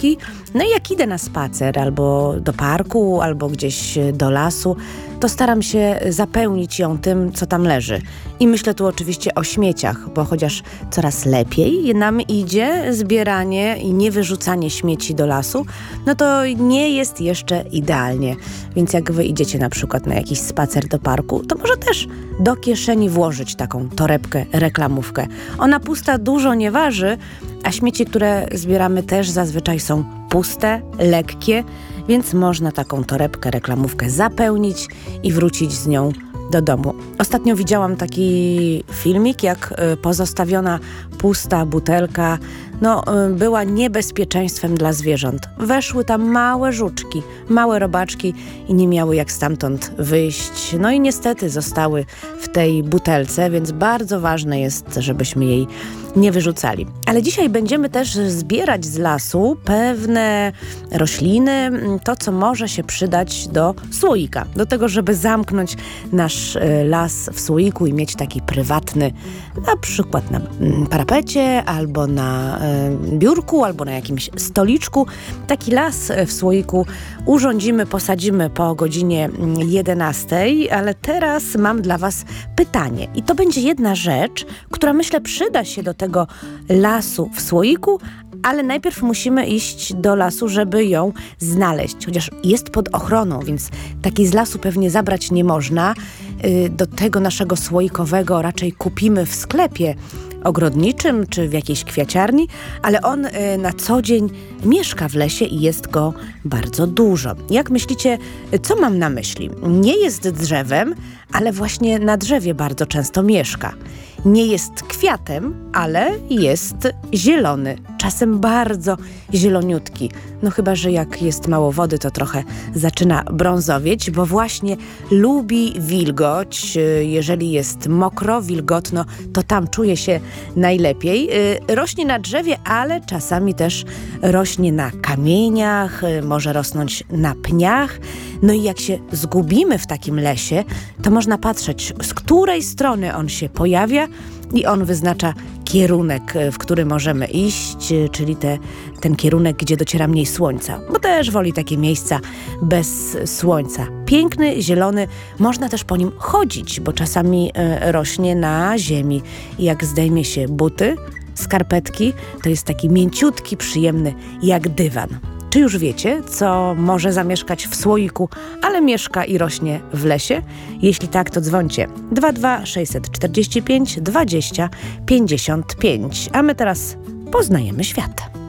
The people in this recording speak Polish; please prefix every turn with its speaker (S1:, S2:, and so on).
S1: słoiki. No i jak idę na spacer albo do parku, albo gdzieś do lasu, to staram się zapełnić ją tym, co tam leży. I myślę tu oczywiście o śmieciach, bo chociaż coraz lepiej nam idzie zbieranie i nie wyrzucanie śmieci do lasu, no to nie jest jeszcze idealnie. Więc jak wy idziecie na przykład na jakiś spacer do parku, to może też do kieszeni włożyć taką torebkę, reklamówkę. Ona pusta dużo nie waży, a śmieci, które zbieramy, też zazwyczaj są puste, lekkie, więc można taką torebkę, reklamówkę zapełnić i wrócić z nią do domu. Ostatnio widziałam taki filmik, jak pozostawiona pusta butelka była niebezpieczeństwem dla zwierząt. Weszły tam małe żuczki, małe robaczki i nie miały jak stamtąd wyjść. No i niestety zostały w tej butelce, więc bardzo ważne jest, żebyśmy jej nie wyrzucali. Ale dzisiaj będziemy też zbierać z lasu pewne rośliny, to co może się przydać do słoika. Do tego, żeby zamknąć nasz las w słoiku i mieć taki prywatny, na przykład na parapecie albo na biurku, albo na jakimś stoliczku. Taki las w słoiku urządzimy, posadzimy po godzinie 11, ale teraz mam dla was pytanie. I to będzie jedna rzecz, która myślę przyda się do tego lasu w słoiku, ale najpierw musimy iść do lasu, żeby ją znaleźć. Chociaż jest pod ochroną, więc takiej z lasu pewnie zabrać nie można. Do tego naszego słoikowego raczej kupimy w sklepie ogrodniczym czy w jakiejś kwiaciarni, ale on na co dzień mieszka w lesie i jest go bardzo dużo. Jak myślicie, co mam na myśli? Nie jest drzewem, ale właśnie na drzewie bardzo często mieszka. Nie jest kwiatem, ale jest zielony, czasem bardzo zieloniutki. No chyba, że jak jest mało wody, to trochę zaczyna brązowieć, bo właśnie lubi wilgoć. Jeżeli jest mokro, wilgotno, to tam czuje się najlepiej. Rośnie na drzewie, ale czasami też rośnie na kamieniach, może rosnąć na pniach. No i jak się zgubimy w takim lesie, to można patrzeć, z której strony on się pojawia i on wyznacza kierunek, w który możemy iść, czyli ten kierunek, gdzie dociera mniej słońca, bo też woli takie miejsca bez słońca. Piękny, zielony, można też po nim chodzić, bo czasami rośnie na ziemi. I jak zdejmie się buty, skarpetki, to jest taki mięciutki, przyjemny, jak dywan. Czy już wiecie, co może zamieszkać w słoiku, ale mieszka i rośnie w lesie? Jeśli tak, to dzwońcie 22 645 20 55. A my teraz poznajemy świat.